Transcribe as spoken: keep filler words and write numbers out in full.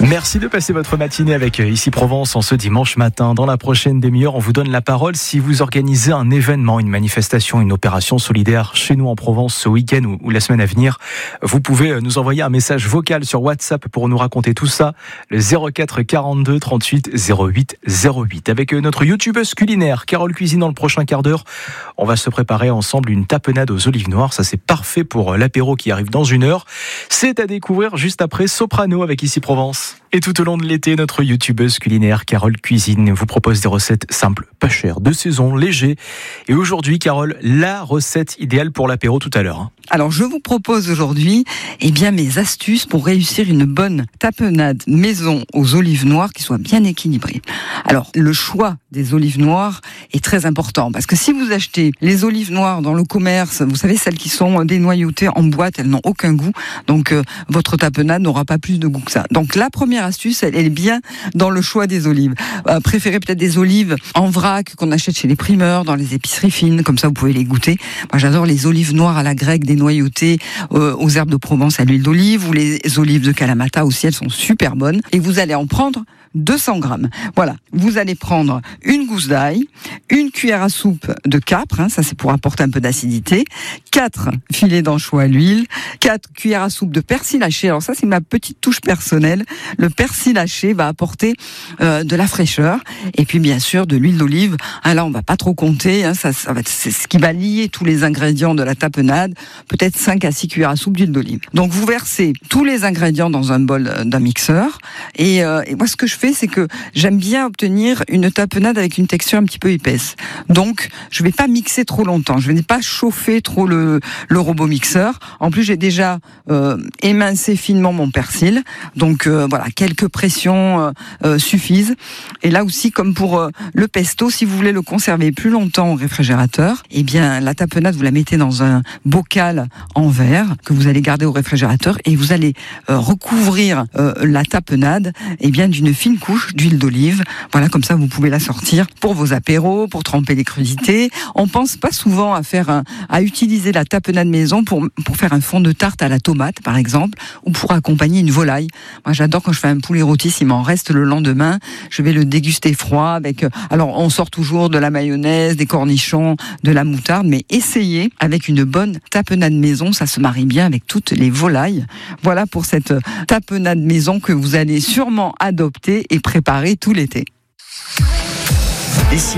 Merci de passer votre matinée avec Ici Provence en ce dimanche matin. Dans la prochaine demi-heure, on vous donne la parole si vous organisez un événement, une manifestation, une opération solidaire chez nous en Provence ce week-end ou, ou la semaine à venir. Vous pouvez nous envoyer un message vocal sur WhatsApp pour nous raconter tout ça. Le zéro quatre quarante-deux trente-huit zéro huit zéro huit. Avec notre youtubeuse culinaire Carole Cuisine dans le prochain quart d'heure, on va se préparer ensemble une tapenade aux olives noires. Ça, c'est parfait pour l'apéro qui arrive dans une heure. C'est à découvrir juste après Soprano avec Ici Provence. Et tout au long de l'été, notre youtubeuse culinaire Carole Cuisine vous propose des recettes simples, pas chères, de saison, légers. Et aujourd'hui, Carole, la recette idéale pour l'apéro tout à l'heure. Alors, je vous propose aujourd'hui eh bien, mes astuces pour réussir une bonne tapenade maison aux olives noires qui soit bien équilibrée. Alors, le choix des olives noires est très important parce que si vous achetez les olives noires dans le commerce, vous savez, celles qui sont dénoyautées en boîte, elles n'ont aucun goût. Donc, euh, votre tapenade n'aura pas plus de goût que ça. Donc, la première astuce, elle, elle est bien dans le choix des olives. Euh, préférez peut-être des olives en vrac qu'on achète chez les primeurs, dans les épiceries fines, comme ça vous pouvez les goûter. Moi, j'adore les olives noires à la grecque dénoyautées euh, aux herbes de Provence à l'huile d'olive, ou les olives de Kalamata aussi, elles sont super bonnes. Et vous allez en prendre deux cents grammes. Voilà. Vous allez prendre une gousse d'ail, une cuillère à soupe de capre, hein, ça c'est pour apporter un peu d'acidité, quatre filets d'anchois à l'huile, quatre cuillères à soupe de persil haché. Alors ça c'est ma petite touche personnelle. Le persil haché va apporter euh, de la fraîcheur et puis bien sûr de l'huile d'olive. Ah, là on va pas trop compter, hein, ça, ça va être, c'est ce qui va lier tous les ingrédients de la tapenade. Peut-être cinq à six cuillères à soupe d'huile d'olive. Donc vous versez tous les ingrédients dans un bol d'un mixeur et, euh, et moi ce que je fais, c'est que j'aime bien obtenir une tapenade avec une texture un petit peu épaisse. Donc, je vais pas mixer trop longtemps. Je vais pas chauffer trop le, le robot mixeur. En plus, j'ai déjà euh, émincé finement mon persil. Donc, euh, voilà, quelques pressions euh, euh, suffisent. Et là aussi, comme pour euh, le pesto, si vous voulez le conserver plus longtemps au réfrigérateur, eh bien, la tapenade, vous la mettez dans un bocal en verre que vous allez garder au réfrigérateur et vous allez euh, recouvrir euh, la tapenade, eh bien, d'une fine couche d'huile d'olive. Voilà, comme ça, vous pouvez la sortir pour vos apéros, pour tremper les crudités. On pense pas souvent à faire un, à utiliser la tapenade maison pour, pour faire un fond de tarte à la tomate, par exemple, ou pour accompagner une volaille. Moi, j'adore quand je fais un poulet rôti, s'il m'en reste le lendemain, je vais le déguster froid avec, alors, on sort toujours de la mayonnaise, des cornichons, de la moutarde, mais essayez avec une bonne tapenade maison, ça se marie bien avec toutes les volailles. Voilà pour cette tapenade maison que vous allez sûrement adopter et préparer tout l'été. Et si